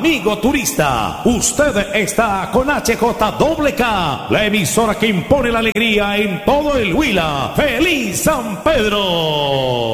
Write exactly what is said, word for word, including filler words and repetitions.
Amigo turista, usted está con H J K, la emisora que impone la alegría en todo el Huila. ¡Feliz San Pedro!